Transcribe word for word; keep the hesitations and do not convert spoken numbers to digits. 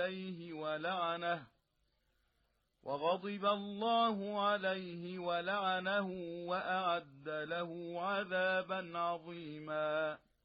عليه ولعنه وغضب الله عليه ولعنه وأعد له عذابا عظيما.